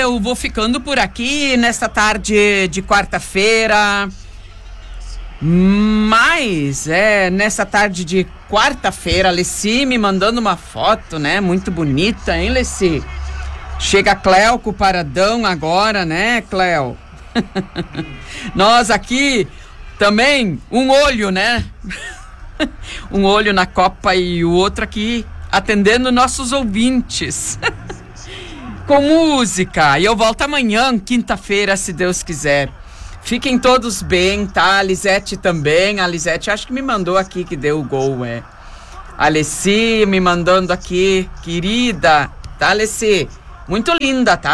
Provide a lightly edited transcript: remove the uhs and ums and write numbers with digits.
eu vou ficando por aqui nesta tarde de quarta-feira. Mas, nessa tarde de quarta-feira, a Leci me mandando uma foto, né? Muito bonita, hein, Leci? Chega a Cléo com o paradão agora, né, Cléo? Nós aqui também, um olho, né? Um olho na Copa e o outro aqui atendendo nossos ouvintes. Com música. E eu volto amanhã, quinta-feira, se Deus quiser. Fiquem todos bem, tá? A Lisete também. A Lisete acho que me mandou aqui que deu o gol, A Alessi me mandando aqui, querida. Tá, Alessi? Muito linda, tá?